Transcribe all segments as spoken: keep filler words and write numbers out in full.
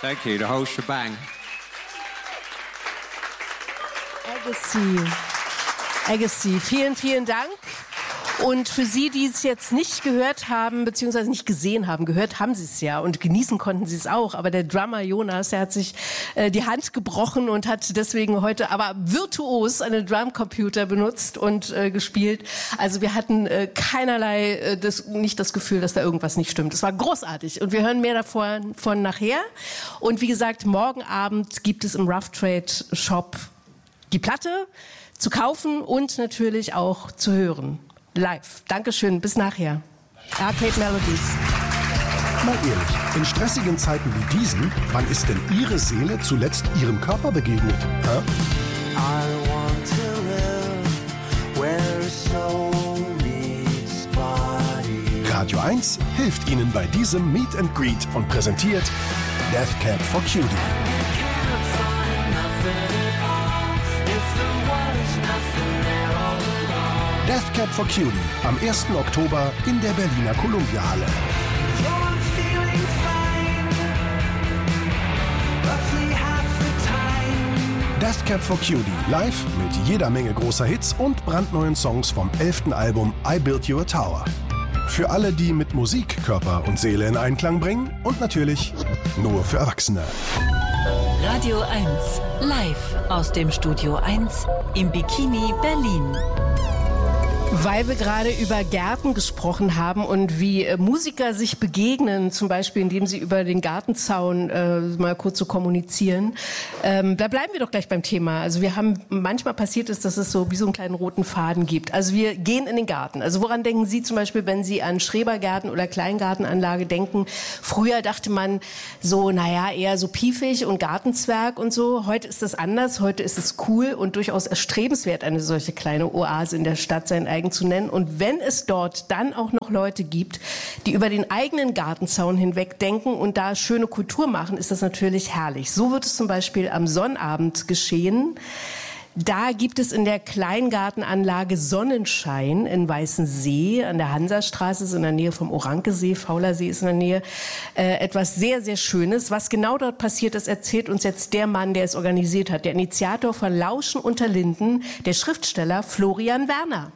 Thank you, the whole shebang. Agassi. Agassi, vielen, vielen Dank. Und für Sie, die es jetzt nicht gehört haben, beziehungsweise nicht gesehen haben, gehört haben Sie es ja und genießen konnten Sie es auch. Aber der Drummer Jonas, der hat sich äh, die Hand gebrochen und hat deswegen heute aber virtuos einen Drumcomputer benutzt und äh, gespielt. Also wir hatten äh, keinerlei, äh, das, nicht das Gefühl, dass da irgendwas nicht stimmt. Es war großartig und wir hören mehr davon von nachher. Und wie gesagt, morgen Abend gibt es im Rough Trade Shop die Platte zu kaufen und natürlich auch zu hören. Live. Dankeschön. Bis nachher. Arcade Melodies. Mal ehrlich, in stressigen Zeiten wie diesen, wann ist denn Ihre Seele zuletzt Ihrem Körper begegnet? Hä? I want to live where soul meets body. Radio eins hilft Ihnen bei diesem Meet and Greet und präsentiert Death Cab for Cutie. Death Cab for Cutie am ersten Oktober in der Berliner Columbia-Halle. Death Cab for Cutie live mit jeder Menge großer Hits und brandneuen Songs vom elften Album I Built You a Tower. Für alle, die mit Musik Körper und Seele in Einklang bringen und natürlich nur für Erwachsene. Radio eins, live aus dem Studio eins im Bikini Berlin. Weil wir gerade über Gärten gesprochen haben und wie äh, Musiker sich begegnen, zum Beispiel indem sie über den Gartenzaun äh, mal kurz so kommunizieren, ähm, da bleiben wir doch gleich beim Thema. Also wir haben, manchmal passiert es, dass es so wie so einen kleinen roten Faden gibt. Also wir gehen in den Garten. Also woran denken Sie zum Beispiel, wenn Sie an Schrebergärten oder Kleingartenanlage denken? Früher dachte man so, naja, eher so piefig und Gartenzwerg und so. Heute ist das anders. Heute ist es cool und durchaus erstrebenswert, eine solche kleine Oase in der Stadt sein eigenes zu nennen. Und wenn es dort dann auch noch Leute gibt, die über den eigenen Gartenzaun hinweg denken und da schöne Kultur machen, ist das natürlich herrlich. So wird es zum Beispiel am Sonnabend geschehen. Da gibt es in der Kleingartenanlage Sonnenschein in Weißensee an der Hansastraße, ist in der Nähe vom Orankesee, Faulersee ist in der Nähe, äh, etwas sehr, sehr Schönes. Was genau dort passiert ist, erzählt uns jetzt der Mann, der es organisiert hat, der Initiator von Lauschen unter Linden, der Schriftsteller Florian Werner.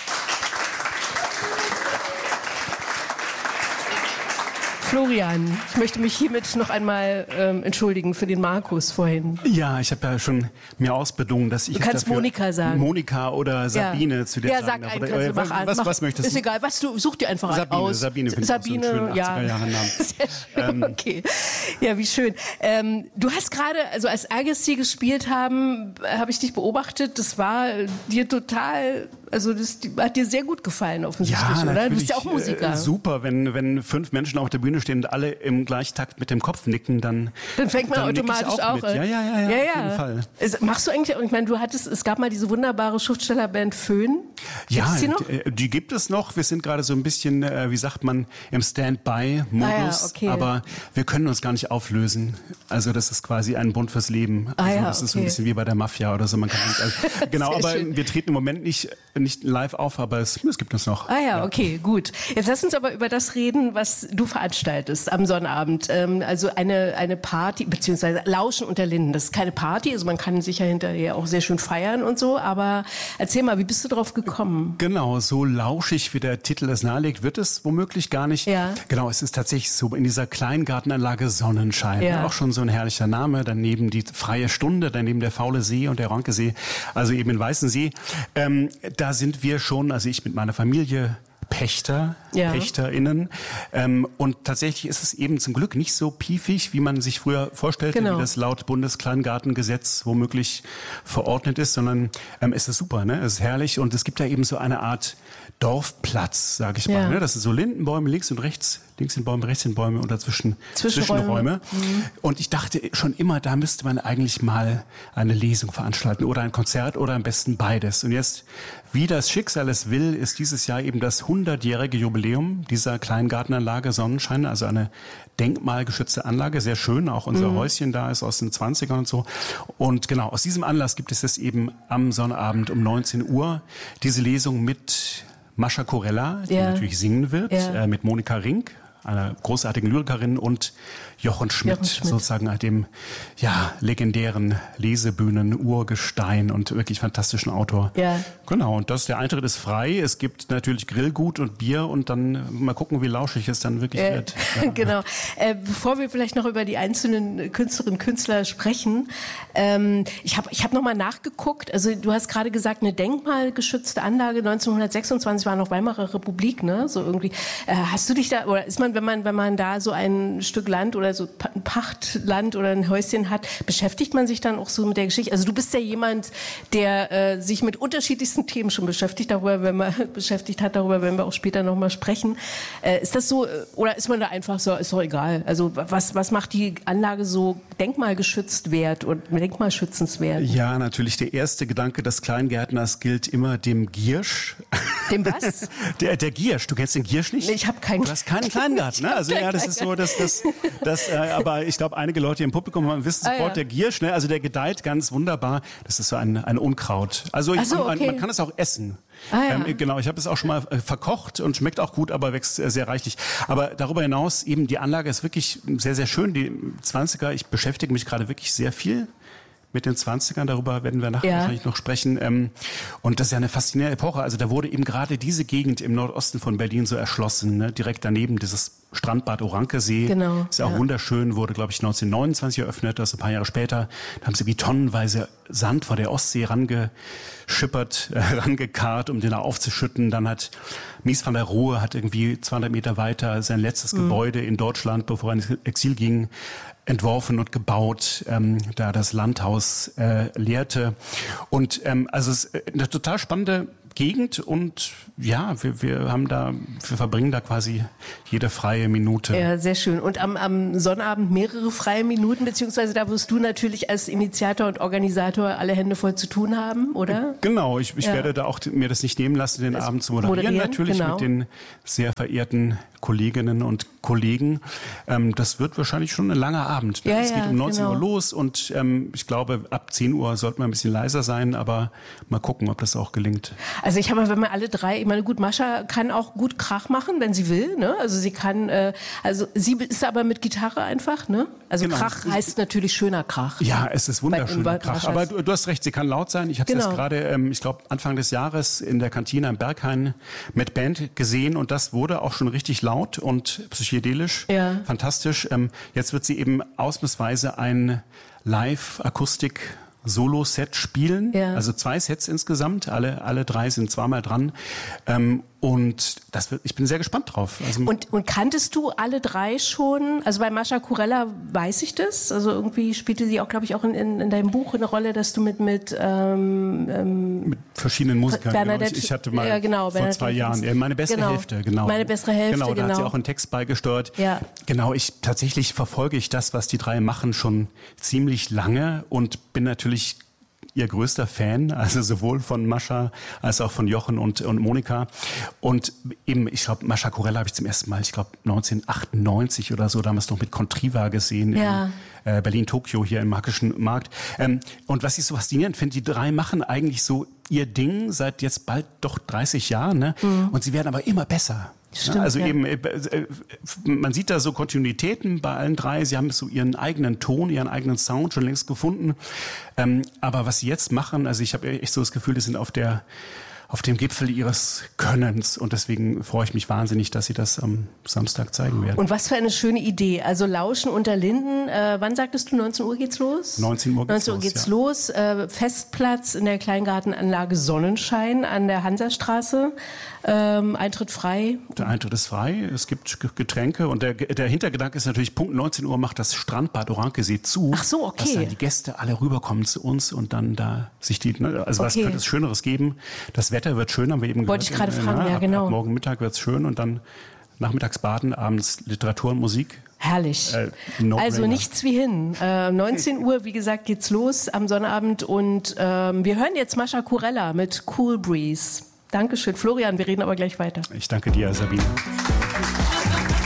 Florian, ich möchte mich hiermit noch einmal ähm, entschuldigen für den Markus vorhin. Ja, ich habe ja schon mir ausbedungen, dass ich Du kannst Monika sagen. Monika oder Sabine ja. zu dir ja, sagen sag darf. einen, Oder, du, was, mach, was, mach, was möchtest ist du? Ist egal, was du, such dir einfach Sabine, aus. Sabine, finde Sabine, ich so einen schönen ja. achtziger-Jahre-Namen. Sehr schön, ähm, okay. Ja, wie schön. Ähm, du hast gerade, also als Agassi gespielt haben, habe ich dich beobachtet. Das war dir total, also das hat dir sehr gut gefallen offensichtlich, ja, oder? Du bist ja auch Musiker. Äh, super, wenn, wenn fünf Menschen auf der Bühne stehen und alle im Gleichtakt mit dem Kopf nicken, dann Dann fängt man dann automatisch auch, auch mit. an. Ja, ja, ja, ja, ja, auf ja. jeden Fall. Es, machst du eigentlich, ich meine, du hattest, es gab mal diese wunderbare Schriftstellerband Föhn. Ja, die, noch? die, die gibt es noch. Wir sind gerade so ein bisschen, äh, wie sagt man, im Standby-Modus. Ah ja, okay. Aber wir können uns gar nicht auflösen. Also das ist quasi ein Bund fürs Leben. Ah Also ja, das ist so okay. ein bisschen wie bei der Mafia oder so. Man kann nicht, also, genau, Sehr aber schön. wir treten im Moment nicht, nicht live auf, aber es, es gibt uns noch. Ah ja, okay, gut. Jetzt lass uns aber über das reden, was du veranstaltest am Sonnabend. Ähm, also eine, eine Party, beziehungsweise Lauschen unter Linden. Das ist keine Party, also man kann sich ja hinterher auch sehr schön feiern und so. Aber erzähl mal, wie bist du drauf gekommen? Genau, so lauschig, wie der Titel es nahelegt, wird es womöglich gar nicht. Ja. Genau, es ist tatsächlich so in dieser Kleingartenanlage Sonnenschein. Ja. Auch schon so ein herrlicher Name. Daneben die Freie Stunde, daneben der Faule See und der Orankesee, also eben in Weißensee. Ähm, da sind wir schon, also ich mit meiner Familie, Pächter, Ja. PächterInnen. Ähm, und tatsächlich ist es eben zum Glück nicht so piefig, wie man sich früher vorstellte, Genau. wie das laut Bundeskleingartengesetz womöglich verordnet ist, sondern ähm, es ist super, ne? Es ist herrlich und es gibt da eben so eine Art Dorfplatz, sag ich mal. Ja. Ne? Das sind so Lindenbäume links und rechts, links sind Bäume, rechts sind Bäume und dazwischen Zwischenräume. Zwischenräume. Mhm. Und ich dachte schon immer, da müsste man eigentlich mal eine Lesung veranstalten oder ein Konzert oder am besten beides. Und jetzt, wie das Schicksal es will, ist dieses Jahr eben das hundertjährige Jubiläum dieser Kleingartenanlage Sonnenschein, also eine denkmalgeschützte Anlage, sehr schön, auch unser mhm. Häuschen da ist aus den zwanzigern und so. Und genau, aus diesem Anlass gibt es jetzt eben am Sonnabend um neunzehn Uhr diese Lesung mit Mascha Corella, die Ja. natürlich singen wird, Ja. äh, mit Monika Rink, einer großartigen Lyrikerin, und Jochen Schmidt, Jochen Schmidt. sozusagen dem ja, legendären Lesebühnen-Urgestein und wirklich fantastischen Autor. Ja. Genau, und das, der Eintritt ist frei. Es gibt natürlich Grillgut und Bier und dann mal gucken, wie lauschig es dann wirklich Äh, wird. Ja. Genau. Äh, bevor wir vielleicht noch über die einzelnen Künstlerinnen und Künstler sprechen, ähm, ich habe ich hab nochmal nachgeguckt. Also du hast gerade gesagt, eine denkmalgeschützte Anlage, neunzehnhundertsechsundzwanzig war noch Weimarer Republik, ne? So irgendwie. Äh, hast du dich da, oder ist man, wenn man, wenn man da so ein Stück Land oder so ein Pachtland oder ein Häuschen hat, beschäftigt man sich dann auch so mit der Geschichte? Also du bist ja jemand, der äh, sich mit unterschiedlichsten Themen schon beschäftigt, darüber, wenn man beschäftigt hat, darüber werden wir auch später nochmal sprechen. Äh, ist das so, oder ist man da einfach so, ist doch egal? Also was, was macht die Anlage so denkmalgeschützt wert und denkmalschützenswert? Ja, natürlich. Der erste Gedanke des Kleingärtners gilt immer dem Giersch. Dem was? Der, der Giersch. Du kennst den Giersch nicht? Nee, ich habe keinen. Du hast keinen Kleingarten, ne? Also ja, das ist so, dass das, das, äh, aber ich glaube, einige Leute im Publikum haben, wissen sofort, Ah, ja. der Giersch, ne? Also der gedeiht ganz wunderbar. Das ist so ein, ein Unkraut. Also ich, Ach so, man, okay. man kann es auch essen. Ah, ja. ähm, genau, ich habe es auch schon mal äh, verkocht und schmeckt auch gut, aber wächst äh, sehr reichlich. Aber darüber hinaus eben, die Anlage ist wirklich sehr, sehr schön. Die zwanziger, ich beschäftige mich gerade wirklich sehr viel mit den zwanzigern, darüber werden wir nachher Ja. wahrscheinlich noch sprechen. Ähm, und das ist ja eine faszinierende Epoche. Also da wurde eben gerade diese Gegend im Nordosten von Berlin so erschlossen, ne? Direkt daneben dieses Strandbad Orankesee. Genau, Ist ja auch ja. wunderschön, wurde, glaube ich, neunzehnhundertneunundzwanzig eröffnet, das ein paar Jahre später. Da haben sie wie tonnenweise Sand vor der Ostsee rangeschippert, äh, rangekarrt, um den da aufzuschütten. Dann hat Mies van der Rohe hat irgendwie zweihundert Meter weiter sein letztes Mhm. Gebäude in Deutschland, bevor er ins Exil ging, entworfen und gebaut, ähm, da das Landhaus äh, lehrte. Und ähm, also es ist eine total spannende Gegend und ja, wir, wir haben da, wir verbringen da quasi jede freie Minute. Ja, sehr schön. Und am, am Sonnabend mehrere freie Minuten, beziehungsweise da wirst du natürlich als Initiator und Organisator alle Hände voll zu tun haben, oder? Genau, ich, ich Ja. werde da auch mir das nicht nehmen lassen, den Das Abend zu moderieren, moderieren, natürlich genau. mit den sehr verehrten Kolleginnen und Kollegen. Ähm, das wird wahrscheinlich schon ein langer Abend. Ja, es ja, geht um neunzehn genau. Uhr los und ähm, ich glaube, ab zehn Uhr sollte man ein bisschen leiser sein, aber mal gucken, ob das auch gelingt. Also ich habe, wenn wir alle drei, ich meine, gut, Mascha kann auch gut Krach machen, wenn sie will, ne? Also sie kann, äh, also sie ist aber mit Gitarre einfach, ne? Also Genau. Krach heißt natürlich schöner Krach. Ja, es ist wunderschön. Bei- Krach. Maschas. Aber du, du hast recht, sie kann laut sein. Ich habe es Genau. jetzt gerade, ähm, ich glaube, Anfang des Jahres in der Kantine am Berghain mit Band gesehen und das wurde auch schon richtig laut und psychedelisch. Ja. Fantastisch. Ähm, jetzt wird sie eben ausnahmsweise ein Live-Akustik Solo-Set spielen, Ja. also zwei Sets insgesamt, alle, alle drei sind zweimal dran ähm, und das wird, ich bin sehr gespannt drauf. Also, Und, und kanntest du alle drei schon? Also bei Mascha Kurella weiß ich das. Also irgendwie spielte sie auch, glaube ich, auch in, in, in deinem Buch eine Rolle, dass du mit mit ähm, ähm, mit verschiedenen Musikern. Genau. Bernadette- Ich, ich hatte mal ja, genau, vor Bernadette zwei Jahren äh, meine bessere Genau. Hälfte, genau. Meine bessere Hälfte, Genau, da hat sie genau. auch einen Text beigesteuert. Ja. Genau, ich tatsächlich verfolge ich das, was die drei machen, schon ziemlich lange und bin natürlich ihr größter Fan, also sowohl von Mascha als auch von Jochen und, und Monika. Und eben, ich glaube, Mascha Kurella habe ich zum ersten Mal, ich glaube, neunzehnhundertachtundneunzig oder so, damals noch mit Contriva gesehen Ja. in äh, Berlin-Tokio hier im Märkischen Markt. Ähm, und was ich so faszinierend finde, die drei machen eigentlich so ihr Ding seit jetzt bald doch dreißig Jahren, ne? Mhm. Und sie werden aber immer besser. Stimmt, Ja, also ja. eben, äh, äh, man sieht da so Kontinuitäten bei allen drei. Sie haben so ihren eigenen Ton, ihren eigenen Sound schon längst gefunden. Ähm, aber was sie jetzt machen, also ich habe echt so das Gefühl, die sind auf der auf dem Gipfel ihres Könnens und deswegen freue ich mich wahnsinnig, dass sie das am Samstag zeigen werden. Und was für eine schöne Idee. Also Lauschen unter Linden. Äh, wann sagtest du, neunzehn Uhr geht's los? neunzehn Uhr geht's neunzehn Uhr los, geht's ja. los. Äh, Festplatz in der Kleingartenanlage Sonnenschein an der Hansastraße. Ähm, Eintritt frei. Der Eintritt ist frei, es gibt G- Getränke und der, der Hintergedanke ist natürlich, Punkt neunzehn Uhr macht das Strandbad Orankesee zu. Ach so, okay. Dass dann die Gäste alle rüberkommen zu uns und dann da sich die, also was Okay. könnte es Schöneres geben? Das Wetter wird schön, haben wir eben Wollte gehört. ich gerade fragen, ja, ab, genau. Ab morgen Mittag wird's schön und dann nachmittags baden, abends Literatur und Musik. Herrlich. Äh, no also brainer. nichts wie hin. Äh, neunzehn Uhr, wie gesagt, geht's los am Sonnabend und ähm, wir hören jetzt Mascha Kurella mit Cool Breeze. Dankeschön, Florian, wir reden aber gleich weiter. Ich danke dir, Sabine.